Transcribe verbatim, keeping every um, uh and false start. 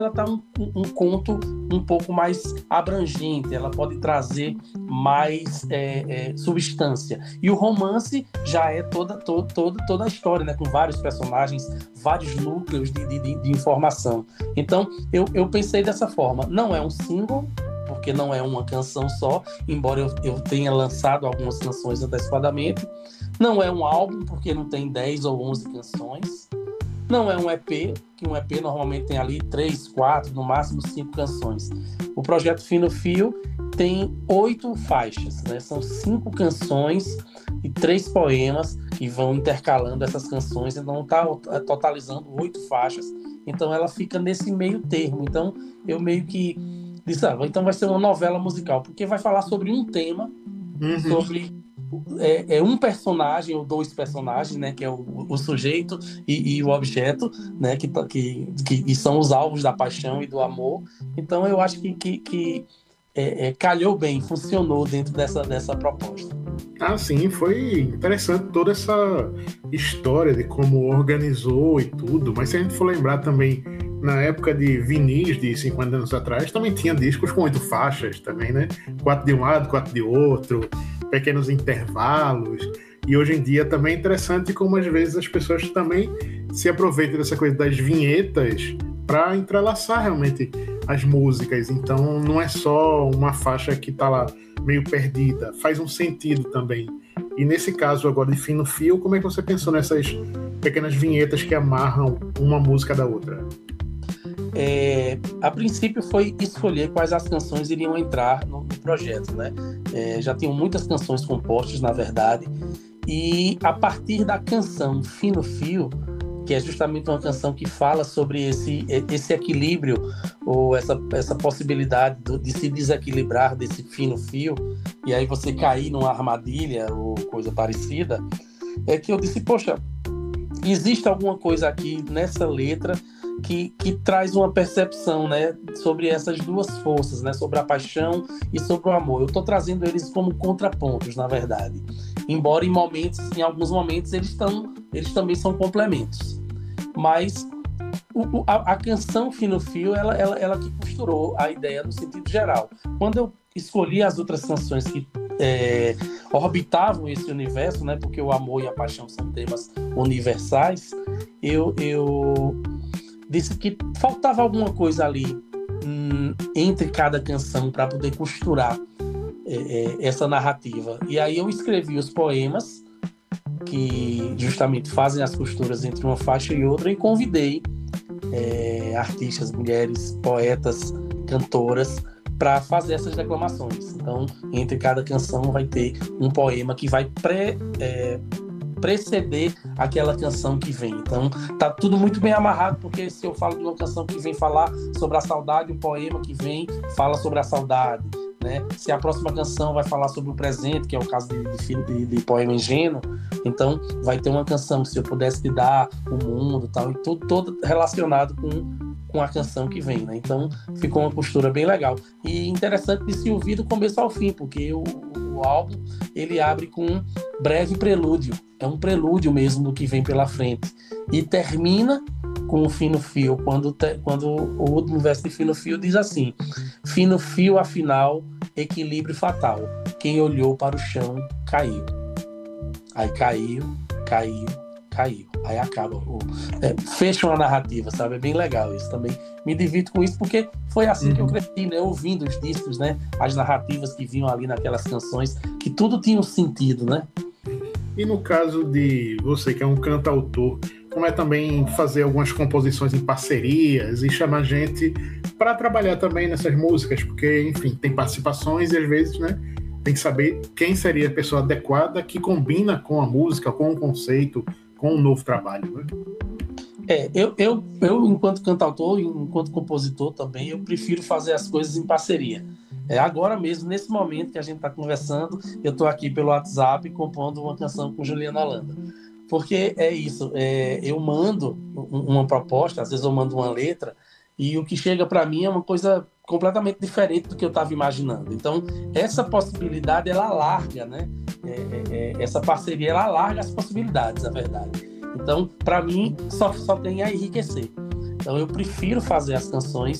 ela está um, um, um conto um pouco mais abrangente, ela pode trazer mais é, é, substância. E o romance já é toda, toda, toda, toda a história, né? Com vários personagens, vários núcleos de, de, de informação. Então, eu, eu pensei dessa forma. Não é um single, porque não é uma canção só, embora eu, eu tenha lançado algumas canções antecipadamente. Não é um álbum, porque não tem dez ou onze canções. Não é um E P, que um E P normalmente tem ali três, quatro, no máximo cinco canções. O projeto Fino Fio tem oito faixas, né? São cinco canções e três poemas que vão intercalando essas canções, então está totalizando oito faixas. Então ela fica nesse meio termo. Então eu meio que disse, ah, então vai ser uma novela musical, porque vai falar sobre um tema, uhum. sobre é, é um personagem ou dois personagens, né, que é o, o sujeito e, e o objeto, né, que, que, que são os alvos da paixão e do amor. Então eu acho que, que, que é, é, calhou bem, funcionou dentro dessa, dessa proposta. Ah, sim, foi interessante toda essa história de como organizou e tudo, mas se a gente for lembrar também, na época de vinis de cinquenta anos atrás, também tinha discos com oito faixas também, né? Quatro de um lado, quatro de outro, pequenos intervalos. E hoje em dia também é interessante como às vezes as pessoas também se aproveitam dessa coisa das vinhetas para entrelaçar realmente as músicas. Então não é só uma faixa que está lá meio perdida, faz um sentido também. E nesse caso agora de Fino Fio, como é que você pensou nessas pequenas vinhetas que amarram uma música da outra? É, a princípio foi escolher quais as canções iriam entrar no, no projeto, né? É, já tinham muitas canções compostas, na verdade, e a partir da canção Fino Fio, que é justamente uma canção que fala sobre esse, esse equilíbrio ou essa, essa possibilidade de se desequilibrar desse fino fio e aí você cair numa armadilha ou coisa parecida, é que eu disse, poxa, existe alguma coisa aqui nessa letra que, que traz uma percepção, né, sobre essas duas forças, né, sobre a paixão e sobre o amor. Eu estou trazendo eles como contrapontos, na verdade. Embora em momentos, em alguns momentos eles, tão, eles também são complementos. Mas o, a, a canção Fino Fio, ela, ela, ela que costurou a ideia no sentido geral. Quando eu escolhi as outras canções que é, orbitavam esse universo, né, porque o amor e a paixão são temas universais, eu, eu disse que faltava alguma coisa ali hum, entre cada canção para poder costurar é, é, essa narrativa. E aí eu escrevi os poemas que justamente fazem as costuras entre uma faixa e outra, e convidei é, artistas, mulheres, poetas, cantoras para fazer essas declamações. Então, entre cada canção vai ter um poema que vai pré, é, preceder aquela canção que vem. Então, tá tudo muito bem amarrado, porque se eu falo de uma canção que vem falar sobre a saudade, o poema que vem fala sobre a saudade, né? Se a próxima canção vai falar sobre o presente, que é o caso de, de, de Poema Ingênuo, então vai ter uma canção, Se Eu Pudesse Te Dar, O Mundo, tal, e tudo, todo relacionado com, com a canção que vem, né? Então ficou uma postura bem legal e interessante de se ouvir do começo ao fim, porque o, o álbum ele abre com um breve prelúdio, é um prelúdio mesmo do que vem pela frente, e termina com o Fino Fio, quando, te, quando o último verso de Fino Fio diz assim: Fino fio, afinal, equilíbrio fatal, quem olhou para o chão caiu. Aí caiu, caiu, caiu. Aí acaba, o, é, fecha uma narrativa, sabe? É bem legal isso também. Me divirto com isso porque foi assim uhum. que eu cresci, né? Ouvindo os discos, né? As narrativas que vinham ali naquelas canções, que tudo tinha um sentido, né? E no caso de você, que é um cantautor, como é também fazer algumas composições em parcerias e chamar gente para trabalhar também nessas músicas, porque, enfim, tem participações e às vezes, né, tem que saber quem seria a pessoa adequada que combina com a música, com o conceito, com o novo trabalho, né? É, eu, eu, eu, enquanto cantautor e enquanto compositor também, eu prefiro fazer as coisas em parceria. É, agora mesmo, nesse momento que a gente está conversando, eu estou aqui pelo WhatsApp compondo uma canção com Juliana Holanda. Porque é isso, é, eu mando uma proposta, às vezes eu mando uma letra, e o que chega para mim é uma coisa completamente diferente do que eu estava imaginando. Então, essa possibilidade, ela alarga, né? É, é, é, essa parceria, ela alarga as possibilidades, na verdade. Então, para mim, só, só tem a enriquecer. Então eu prefiro fazer as canções